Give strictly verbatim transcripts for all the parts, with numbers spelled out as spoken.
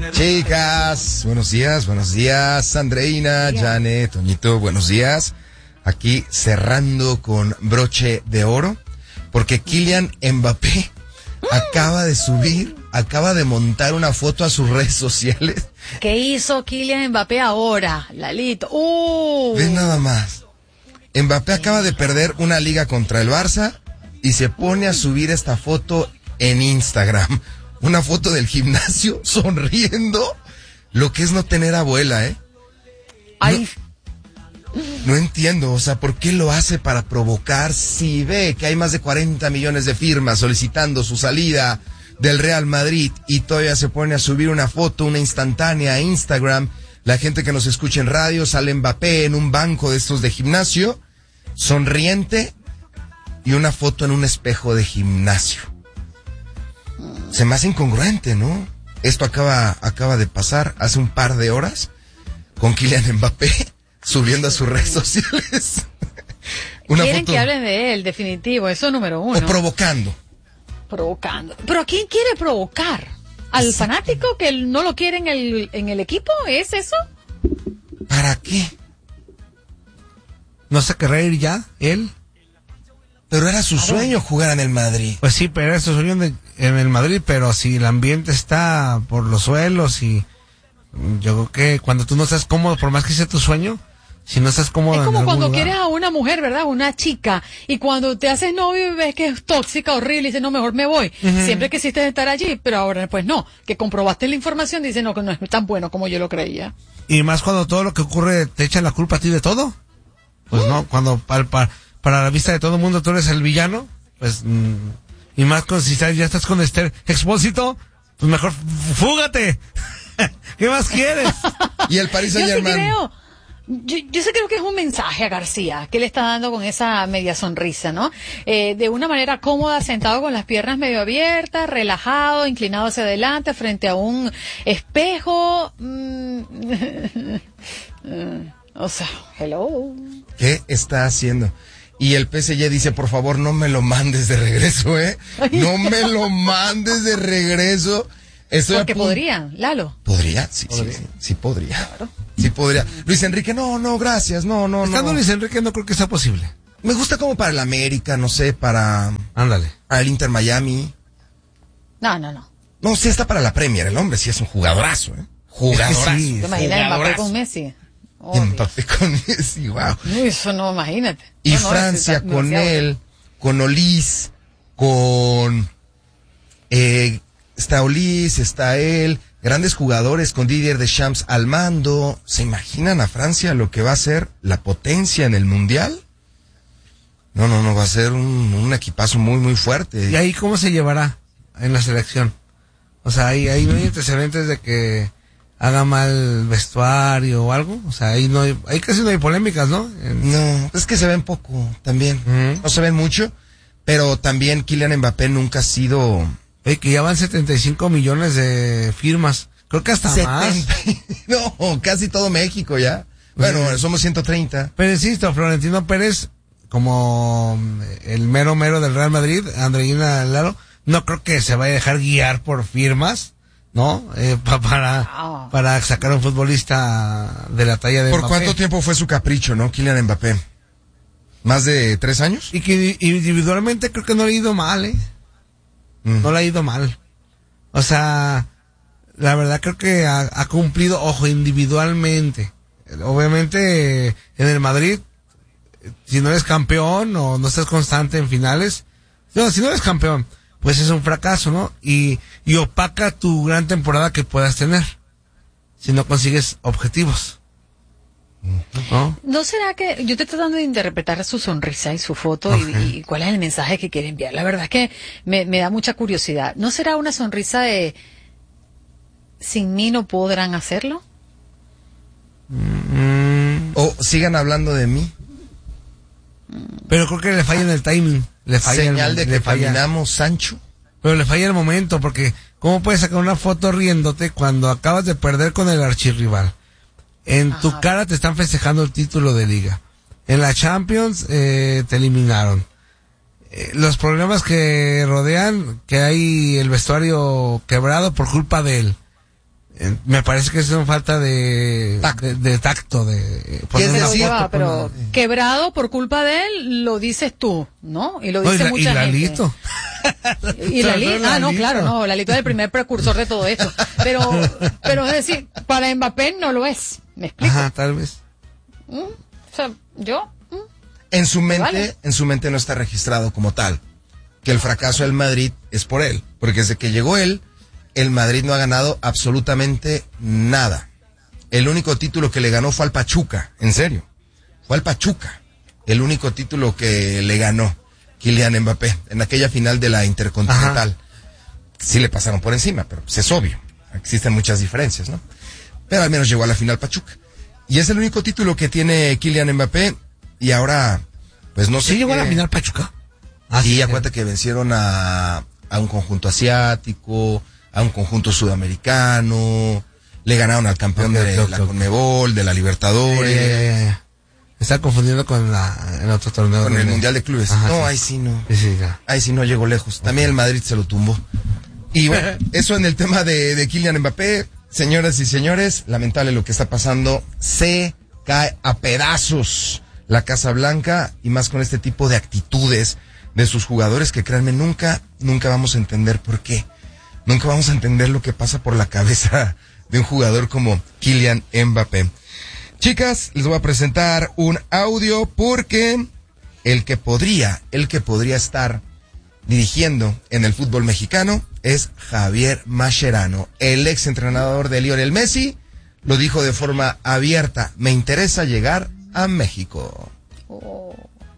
Chicas, buenos días, buenos días, Andreina, Janet, Toñito, buenos días. Aquí cerrando con broche de oro, porque Kylian Mbappé acaba de subir, acaba de montar una foto a sus redes sociales. ¿Qué hizo Kylian Mbappé ahora, Lalito? Uh. Ven nada más. Mbappé acaba de perder una liga contra el Barça y se pone a subir esta foto en Instagram. Una foto del gimnasio sonriendo, lo que es no tener abuela, ¿eh? Ay. No, no entiendo, o sea, ¿por qué lo hace para provocar si ve que hay más de cuarenta millones de firmas solicitando su salida del Real Madrid y todavía se pone a subir una foto, una instantánea a Instagram? La gente que nos escucha en radio, sale Mbappé en un banco de estos de gimnasio, sonriente, y una foto en un espejo de gimnasio. Se me hace incongruente, ¿no? Esto acaba, acaba de pasar hace un par de horas con Kylian Mbappé subiendo a sus redes sociales. Una Quieren foto... que hablen de él, definitivo, eso es número uno. O provocando. Provocando. ¿Pero a quién quiere provocar? ¿Al sí. fanático que no lo quiere en el, en el equipo? ¿Es eso? ¿Para qué? ¿No se querrá ir ya, él? Pero era su sueño jugar en el Madrid. Pues sí, pero era su sueño de, en el Madrid, pero si el ambiente está por los suelos y yo creo que cuando tú no estás cómodo, por más que sea tu sueño, si no estás cómodo es como en cuando lugar, quieres a una mujer, ¿verdad? Una chica, y cuando te haces novio y ves que es tóxica, horrible, y dices, no, mejor me voy. Uh-huh. Siempre quisiste estar allí, pero ahora pues no, que comprobaste la información, dices, no, que no es tan bueno como yo lo creía. Y más cuando todo lo que ocurre te echan la culpa a ti de todo. Pues uh-huh. no, cuando para, para, para la vista de todo el mundo tú eres el villano, pues, mmm, y más con si ya estás con Esther Expósito, pues mejor fúgate. ¿Qué más quieres? Y el Paris Saint-Germain. Yo sí creo, yo, yo sí creo que es un mensaje a García que le está dando con esa media sonrisa, ¿no? Eh, de una manera cómoda, sentado con las piernas medio abiertas, relajado, inclinado hacia adelante, frente a un espejo. Mm, o sea, hello. ¿Qué está haciendo? Y el P S G dice, por favor, no me lo mandes de regreso, ¿eh? No me lo mandes de regreso. Estoy Porque podría, Lalo. ¿Podría? Sí, ¿Podría? sí, sí, sí podría. Claro. Sí podría. Luis Enrique, no, no, gracias, no, no, Estando no. Luis Enrique no creo que sea posible. Me gusta como para el América, no sé, para... Ándale. Para el Inter Miami. No, no, no. No, sí está para la Premier, el hombre sí es un jugadorazo, ¿eh? Jugadorazo. Sí, ¿te imaginas Mbappé con Messi? Oh, Mbappé con Messi, wow. No, eso no, imagínate. Y no, Francia no, con él, con Olis, con... Eh, está Olis, está él, grandes jugadores con Didier Deschamps al mando. ¿Se imaginan a Francia lo que va a ser la potencia en el Mundial? No, no, no, va a ser un, un equipazo muy, muy fuerte. ¿Y ahí cómo se llevará en la selección? O sea, ahí, ahí no hay antecedentes de que haga mal vestuario o algo. O sea, ahí no hay, ahí casi no hay polémicas, ¿no? En... No, es que se ven poco también. Uh-huh. No se ven mucho, pero también Kylian Mbappé nunca ha sido... Oye, que ya van setenta y cinco millones de firmas. Creo que hasta setenta más. No, casi todo México ya. Bueno, uh-huh. somos ciento treinta. Pero insisto, Florentino Pérez, como el mero mero del Real Madrid, Andreina Lalo, no creo que se vaya a dejar guiar por firmas, ¿no? Eh, pa, para, oh. para sacar a un futbolista de la talla de ¿Por Mbappé. cuánto tiempo fue su capricho, no? Kylian Mbappé. ¿Más de tres años? Y que individualmente creo que no le ha ido mal, ¿eh? Mm. No le ha ido mal. O sea, la verdad creo que ha, ha cumplido, ojo, individualmente. Obviamente, en el Madrid, si no eres campeón o no estás constante en finales, no, si no eres campeón, pues es un fracaso, ¿no? Y, y opaca tu gran temporada que puedas tener, si no consigues objetivos. ¿No? ¿No será que yo estoy tratando de interpretar su sonrisa y su foto y, y cuál es el mensaje que quiere enviar? La verdad es que me, me da mucha curiosidad. ¿No será una sonrisa de sin mí no podrán hacerlo? Mm. O sigan hablando de mí. Pero creo que le falla en el timing. Le falla Señal el, de le que falla. caminamos, Sancho. Pero le falla el momento, porque ¿cómo puedes sacar una foto riéndote cuando acabas de perder con el archirrival? En Ajá. tu cara te están festejando el título de liga. En la Champions eh, te eliminaron. Eh, los problemas que rodean, que hay el vestuario quebrado por culpa de él. Eh, me parece que es una falta de tacto, de, de tacto de poner una foto, va, pero una... quebrado por culpa de él, lo dices tú, ¿no? Y lo dice no, y la, mucha y gente. Lalito. Y Lalito, ah, no, claro, no, Lalito es el primer precursor de todo esto. Pero, pero es decir, para Mbappé no lo es. ¿Me explico? Ajá, tal vez. ¿Mm? O sea, yo. ¿Mm? En su mente, vale. en su mente no está registrado como tal que el fracaso del Madrid es por él, porque desde que llegó él, el Madrid no ha ganado absolutamente nada. El único título que le ganó fue al Pachuca, en serio. Fue al Pachuca. El único título que le ganó Kylian Mbappé en aquella final de la Intercontinental. Ajá. Sí le pasaron por encima, pero pues es obvio. Existen muchas diferencias, ¿no? Pero al menos llegó a la final Pachuca. Y es el único título que tiene Kylian Mbappé. Y ahora, pues no sé. ¿Sí llegó qué... a la final Pachuca? Ah, sí, sí, acuérdate que vencieron a, a un conjunto asiático, a un conjunto sudamericano, le ganaron al campeón okay, de okay, la okay. Conmebol, de la Libertadores. Yeah, yeah, yeah. Me está confundiendo con la, el otro torneo. Con el Mundial de Clubes. Ajá, no, sí. ahí sí no. Sí, sí, ya. Ahí sí no llegó lejos. Okay. También el Madrid se lo tumbó. Y bueno, eso en el tema de, de Kylian Mbappé. Señoras y señores, lamentable lo que está pasando. Se cae a pedazos la Casa Blanca y más con este tipo de actitudes de sus jugadores que créanme, nunca, nunca vamos a entender por qué. Nunca vamos a entender lo que pasa por la cabeza de un jugador como Kylian Mbappé. Chicas, les voy a presentar un audio porque el que podría, el que podría estar dirigiendo en el fútbol mexicano es Javier Mascherano, el ex entrenador de Lionel Messi. Lo dijo de forma abierta: me interesa llegar a México. Oh.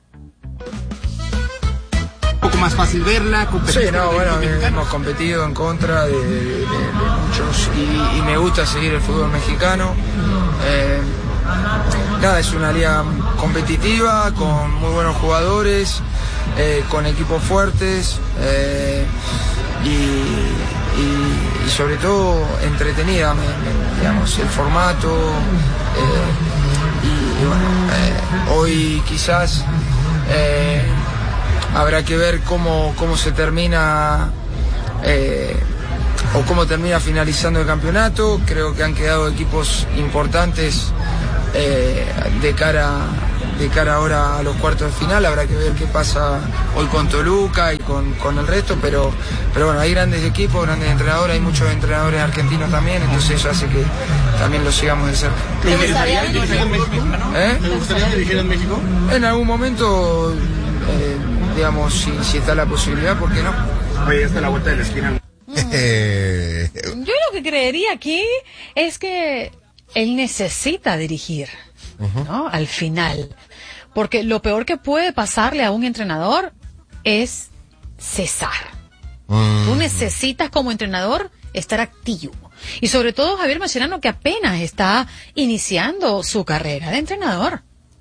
Un poco más fácil verla. Sí, no, bueno, hemos competido en contra de, de, de, de muchos y, y me gusta seguir el fútbol mexicano. Eh, nada, es una liga competitiva, con muy buenos jugadores, eh, con equipos fuertes eh, y, y, y sobre todo entretenida, me, me, digamos, el formato. Eh, y, y bueno, eh, hoy quizás eh, habrá que ver cómo, cómo se termina eh, o cómo termina finalizando el campeonato. Creo que han quedado equipos importantes eh, de cara de cara ahora a los cuartos de final. Habrá que ver qué pasa hoy con Toluca y con, con el resto, pero, pero bueno, hay grandes equipos, grandes entrenadores, hay muchos entrenadores argentinos también, entonces eso hace que también los sigamos de cerca. ¿Te gustaría dirigir en México? ¿Eh? ¿Te gustaría dirigir en México? En algún momento, eh, digamos, si, si está la posibilidad, ¿por qué no? Oye, ya está la vuelta de la esquina. Mm. Yo lo que creería aquí es que él necesita dirigir, uh-huh. ¿no? Al final. Porque lo peor que puede pasarle a un entrenador es cesar. Uh-huh. Tú necesitas como entrenador estar activo. Y sobre todo Javier Mascherano, que apenas está iniciando su carrera de entrenador.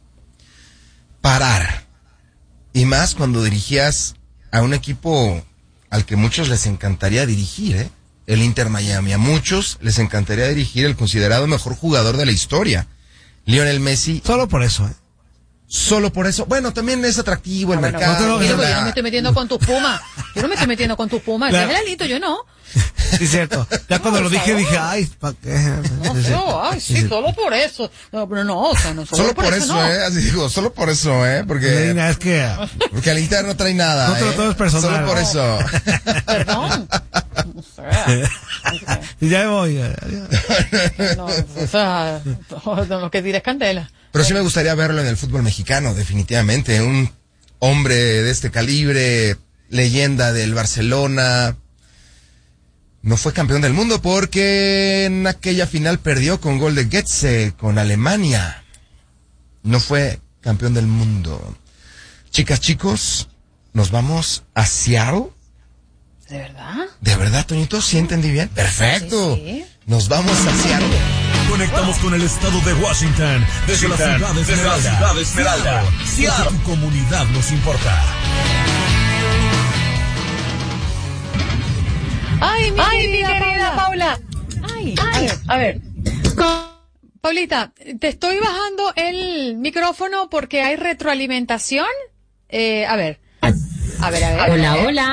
Parar. Y más cuando dirigías a un equipo al que muchos les encantaría dirigir, ¿eh? El Inter Miami. A muchos les encantaría dirigir el considerado mejor jugador de la historia, Lionel Messi. Solo por eso, ¿eh? Solo por eso. Bueno, también es atractivo el no, bueno, mercado. No, yo, la... yo no me estoy metiendo con tus pumas. Yo no me estoy metiendo con tus pumas. La... Es el alito, yo no. Sí, cierto. Ya cuando no, lo dije, favor. dije, ay, ¿para qué? No, no, ay, sí, solo por eso. No, pero no, o sea, no solo, solo por, por eso, eso no. eh. Así digo, solo por eso, eh. Porque. Lina, es que. Porque al Inter no trae nada. No, eh. todo es personal. Solo por no. eso. Perdón. O sea, ya me voy. No, o sea, lo que tira es candela. Pero sí me gustaría verlo en el fútbol mexicano, definitivamente. Un hombre de este calibre, leyenda del Barcelona. No fue campeón del mundo porque en aquella final perdió con gol de Götze con Alemania. No fue campeón del mundo. Chicas, chicos, nos vamos a Seattle. ¿De verdad? ¿De verdad, Toñito? ¿Sí entendí bien? Perfecto. Sí, sí. Nos vamos a Seattle. Conectamos con el estado de Washington desde la ciudad de Esmeralda. Desde la ciudad de Esmeralda. Seattle. Porque tu comunidad nos importa. Ay, mi, Ay, querida, mi querida Paula. Ay, Ay, a ver. A ver. Paulita, te estoy bajando el micrófono porque hay retroalimentación. Eh, a ver. A ver, a ver. Hola, hola.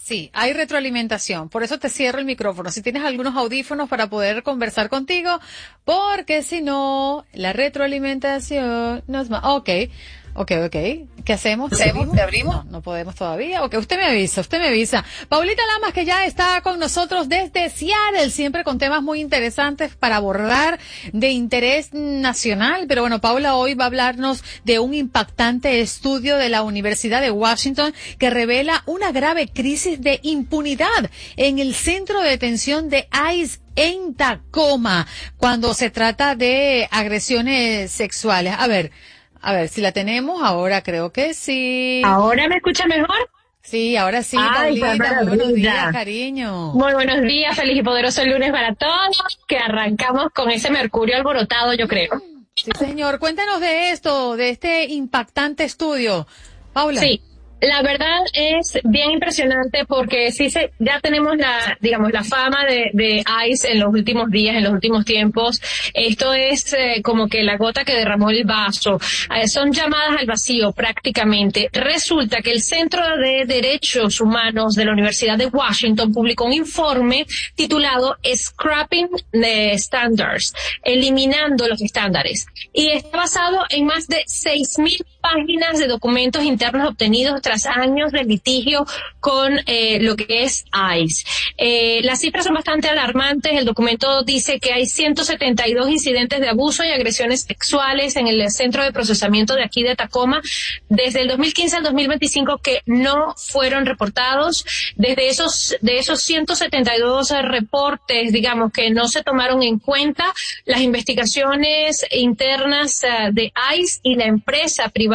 Sí, hay retroalimentación. Por eso te cierro el micrófono. Si tienes algunos audífonos para poder conversar contigo, porque si no, la retroalimentación nos va. Ok, ok, ok. ¿Qué hacemos? ¿Te abrimos? ¿Te abrimos? No, no podemos todavía. Ok, usted me avisa, usted me avisa. Paulita Lamas, que ya está con nosotros desde Seattle, siempre con temas muy interesantes para abordar de interés nacional. Pero bueno, Paula hoy va a hablarnos de un impactante estudio de la Universidad de Washington que revela una grave crisis de impunidad en el centro de detención de ICE en Tacoma cuando se trata de agresiones sexuales. A ver, a ver, si la tenemos ahora, creo que sí. ¿Ahora me escucha mejor? Sí, ahora sí, Ay, Paulita, muy buenos días, cariño. Muy buenos días, feliz y poderoso lunes para todos, que arrancamos con ese mercurio alborotado, yo creo. Sí, señor, cuéntanos de esto, de este impactante estudio. Paula. Sí. La verdad es bien impresionante porque sí se, ya tenemos la, digamos, la fama de, de ICE en los últimos días, en los últimos tiempos. Esto es eh, como que la gota que derramó el vaso. Eh, son llamadas al vacío prácticamente. Resulta que el Centro de Derechos Humanos de la Universidad de Washington publicó un informe titulado Scrapping the Standards, eliminando los estándares. Y está basado en más de seis mil páginas de documentos internos obtenidos tras años de litigio con eh, lo que es ICE. Eh, las cifras son bastante alarmantes. El documento dice que hay ciento setenta y dos incidentes de abuso y agresiones sexuales en el centro de procesamiento de aquí de Tacoma desde el dos mil quince al dos mil veinticinco que no fueron reportados. Desde esos, de esos ciento setenta y dos reportes, digamos, que no se tomaron en cuenta, las investigaciones internas uh, de ICE y la empresa privada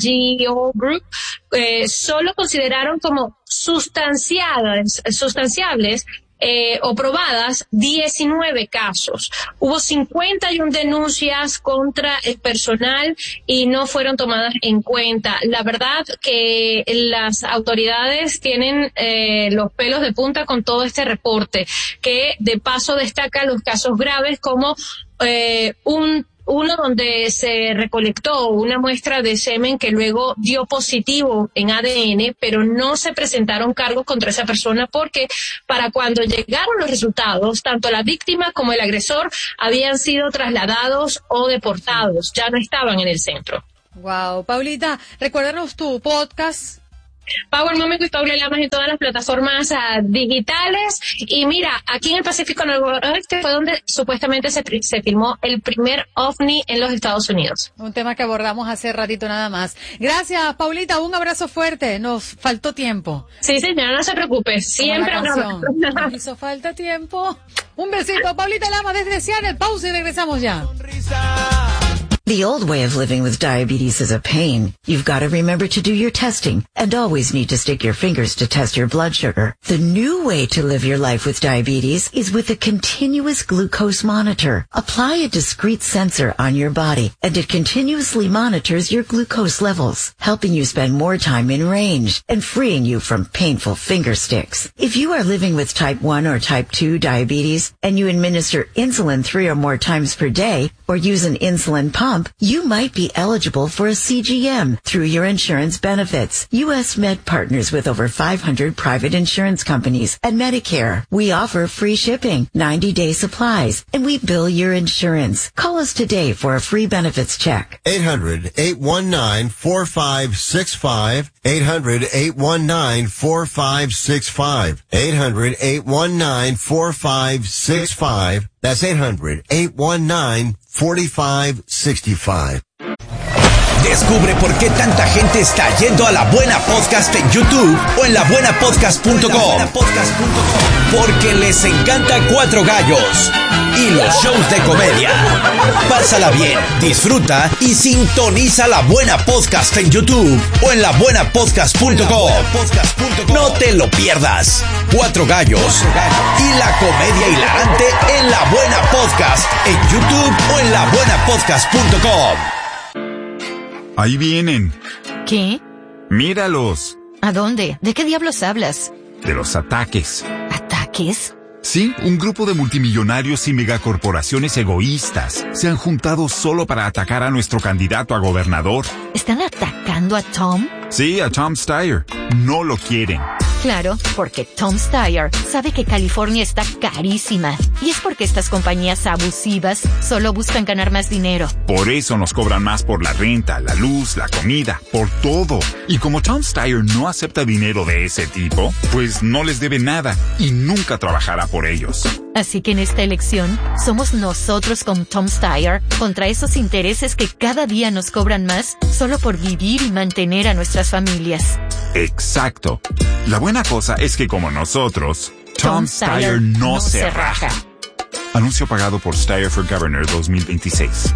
G O Group eh, solo consideraron como sustanciadas, sustanciables eh, o probadas diecinueve casos. Hubo cincuenta y una denuncias contra el personal y no fueron tomadas en cuenta. La verdad que las autoridades tienen eh, los pelos de punta con todo este reporte, que de paso destaca los casos graves como eh, un uno donde se recolectó una muestra de semen que luego dio positivo en A D N, pero no se presentaron cargos contra esa persona porque para cuando llegaron los resultados, tanto la víctima como el agresor habían sido trasladados o deportados, ya no estaban en el centro. Wow, Paulita, recuérdanos tu podcast. Power Moment with Paula Lamas en todas las plataformas uh, digitales. Y mira, aquí en el Pacífico Noroeste fue donde supuestamente se, se filmó el primer ovni en los Estados Unidos. Un tema que abordamos hace ratito nada más. Gracias, Paulita, un abrazo fuerte. Nos faltó tiempo. Sí, señora, no se preocupe. Siempre nos hizo falta tiempo. Un besito, Paulita Lamas desde Seattle. Pausa y regresamos ya. The old way of living with diabetes is a pain. You've got to remember to do your testing and always need to stick your fingers to test your blood sugar. The new way to live your life with diabetes is with a continuous glucose monitor. Apply a discrete sensor on your body and it continuously monitors your glucose levels, helping you spend more time in range and freeing you from painful finger sticks. If you are living with type one or type two diabetes and you administer insulin three or more times per day or use an insulin pump, you might be eligible for a C G M through your insurance benefits. U S Med partners with over five hundred private insurance companies and Medicare. We offer free shipping, ninety day supplies, and we bill your insurance. Call us today for a free benefits check. eight hundred, eight one nine, four five six five. eight hundred, eight one nine, four five six five. eight hundred, eight one nine, four five six five. That's eight hundred, eight one nine, four five six five. Descubre por qué tanta gente está yendo a La Buena Podcast en YouTube o en la buena podcast punto com. Porque les encanta Cuatro Gallos y los shows de comedia. Pásala bien, disfruta y sintoniza La Buena Podcast en YouTube o en la buena podcast punto com. No te lo pierdas. Cuatro Gallos y la comedia hilarante en La Buena Podcast en YouTube o en la buena podcast punto com. Ahí vienen. ¿Qué? Míralos. ¿A dónde? ¿De qué diablos hablas? De los ataques. ¿Ataques? Sí, un grupo de multimillonarios y megacorporaciones egoístas se han juntado solo para atacar a nuestro candidato a gobernador. ¿Están atacando a Tom? Sí, a Tom Steyer. No lo quieren. Claro, porque Tom's Tire sabe que California está carísima. Y es porque estas compañías abusivas solo buscan ganar más dinero. Por eso nos cobran más por la renta, la luz, la comida, por todo. Y como Tom's Tire no acepta dinero de ese tipo, pues no les debe nada y nunca trabajará por ellos. Así que en esta elección, somos nosotros con Tom's Tire contra esos intereses que cada día nos cobran más solo por vivir y mantener a nuestras familias. Exacto. La buena cosa es que como nosotros, Tom's Tire no, no se raja. Anuncio pagado por Steyr for Governor dos mil veintiséis.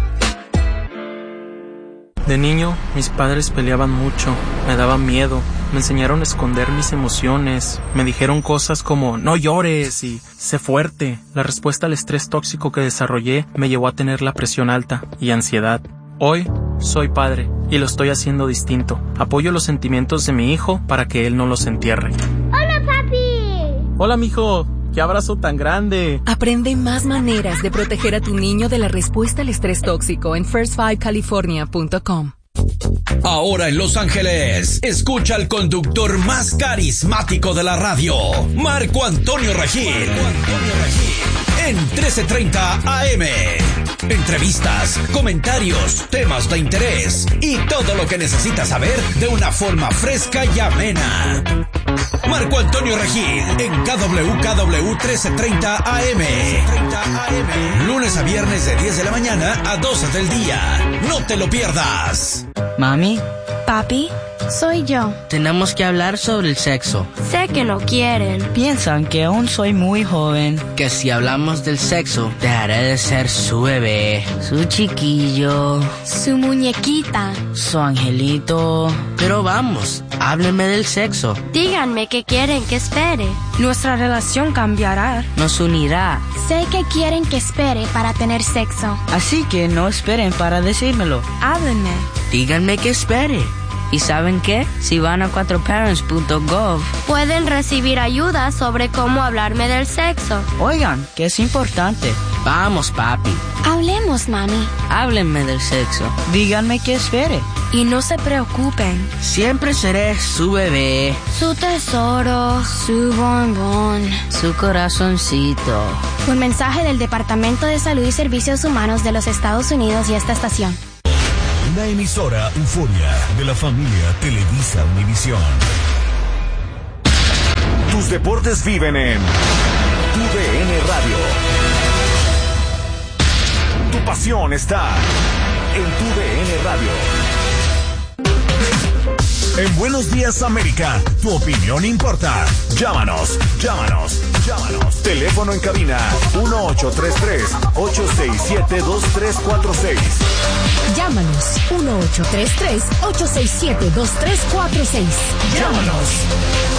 De niño, mis padres peleaban mucho, me daban miedo, me enseñaron a esconder mis emociones, me dijeron cosas como no llores y sé fuerte. La respuesta al estrés tóxico que desarrollé me llevó a tener la presión alta y ansiedad. Hoy soy padre y lo estoy haciendo distinto. Apoyo los sentimientos de mi hijo para que él no los entierre. ¡Hola, papi! Hola, mijo. ¡Qué abrazo tan grande! Aprende más maneras de proteger a tu niño de la respuesta al estrés tóxico en first five california punto com. Ahora en Los Ángeles, escucha al conductor más carismático de la radio, Marco Antonio Regil. Marco Antonio Regil. En trece treinta A M. Entrevistas, comentarios, temas de interés y todo lo que necesitas saber de una forma fresca y amena. Marco Antonio Regil en K W K W trece treinta A M. Lunes a viernes de diez de la mañana a doce del día. No te lo pierdas. Mami. Papi. Soy yo. Tenemos que hablar sobre el sexo. Sé que no quieren. Piensan que aún soy muy joven. Que si hablamos del sexo, dejaré de ser su bebé, su chiquillo, su muñequita, su angelito. Pero vamos, háblenme del sexo. Díganme qué quieren que espere. Nuestra relación cambiará. Nos unirá. Sé que quieren que espere para tener sexo. Así que no esperen para decírmelo. Háblenme. Díganme que espere. ¿Y saben qué? Si van a cuatro parents punto gov, pueden recibir ayuda sobre cómo hablarme del sexo. Oigan, que es importante. Vamos, papi. Hablemos, mami. Háblenme del sexo. Díganme que espere. Y no se preocupen. Siempre seré su bebé, su tesoro, su bombón, su corazoncito. Un mensaje del Departamento de Salud y Servicios Humanos de los Estados Unidos y esta estación. Una emisora Euforia de la familia Televisa Univisión. Tus deportes viven en Tu D N Radio. Tu pasión está en Tu D N Radio. En Buenos Días América, tu opinión importa. Llámanos, llámanos, llámanos. Teléfono en cabina uno ocho tres tres, ocho seis siete, dos tres cuatro seis. Llámanos uno ocho tres tres, ocho seis siete, dos tres cuatro seis. Llámanos.